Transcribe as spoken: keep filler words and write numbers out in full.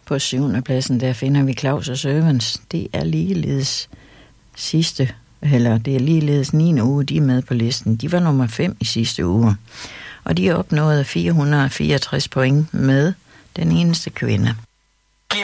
På syvende pladsen, der finder vi Claus og Servants. Det er ligeledes sidste, eller det er ligeledes niende uge, de er med på listen. De var nummer fem i sidste uge. Og de opnåede fire hundrede og fireogtres point med Den eneste kvinde.